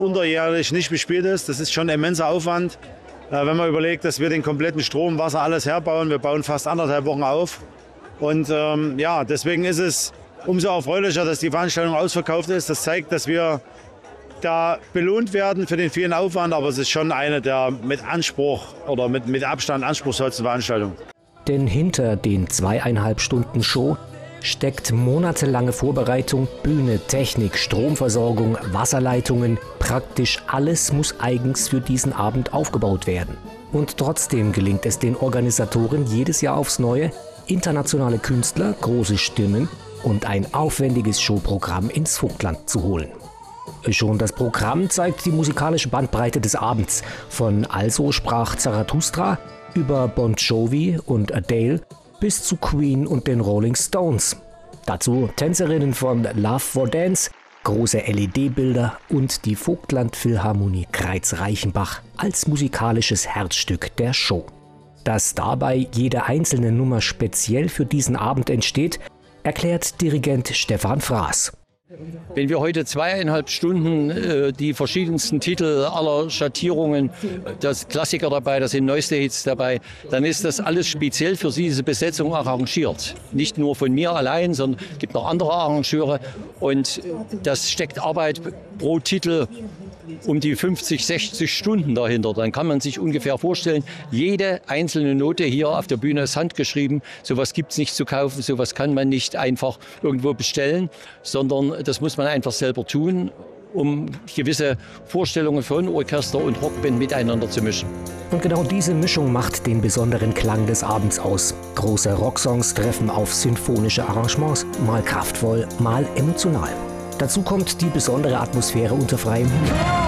unterjährig nicht bespielt ist. Das ist schon ein immenser Aufwand, wenn man überlegt, dass wir den kompletten Strom, Wasser, alles herbauen. Wir bauen fast 1,5 Wochen auf. Und ja, deswegen ist es umso erfreulicher, dass die Veranstaltung ausverkauft ist. Das zeigt, dass wir da belohnt werden für den vielen Aufwand, aber es ist schon eine der mit Anspruch oder mit Abstand anspruchsvollsten Veranstaltungen. Denn hinter den 2,5 Stunden Show steckt monatelange Vorbereitung, Bühne, Technik, Stromversorgung, Wasserleitungen. Praktisch alles muss eigens für diesen Abend aufgebaut werden. Und trotzdem gelingt es den Organisatoren jedes Jahr aufs Neue, internationale Künstler, große Stimmen und ein aufwendiges Showprogramm ins Vogtland zu holen. Schon das Programm zeigt die musikalische Bandbreite des Abends. Von Also sprach Zarathustra über Bon Jovi und Adele bis zu Queen und den Rolling Stones. Dazu Tänzerinnen von Love for Dance, große LED-Bilder und die Vogtland Philharmonie Greiz-Reichenbach als musikalisches Herzstück der Show. Dass dabei jede einzelne Nummer speziell für diesen Abend entsteht, erklärt Dirigent Stefan Fraß. Wenn wir heute 2,5 Stunden die verschiedensten Titel aller Schattierungen, das Klassiker dabei, da sind neueste Hits dabei, dann ist das alles speziell für diese Besetzung arrangiert. Nicht nur von mir allein, sondern es gibt noch andere Arrangeure und das steckt Arbeit pro Titel um die 50, 60 Stunden dahinter. Dann kann man sich ungefähr vorstellen, jede einzelne Note hier auf der Bühne ist handgeschrieben. Sowas gibt es nicht zu kaufen, sowas kann man nicht einfach irgendwo bestellen, sondern das muss man einfach selber tun, um gewisse Vorstellungen von Orchester und Rockband miteinander zu mischen. Und genau diese Mischung macht den besonderen Klang des Abends aus. Große Rocksongs treffen auf sinfonische Arrangements, mal kraftvoll, mal emotional. Dazu kommt die besondere Atmosphäre unter freiem Himmel.